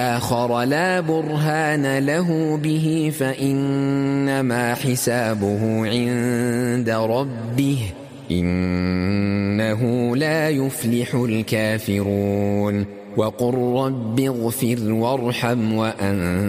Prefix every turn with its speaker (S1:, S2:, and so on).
S1: آخر لا برهان له به فإنما حسابه عند ربه إنه لا يفلح الكافرون وقل رب اغفر وارحم وأنت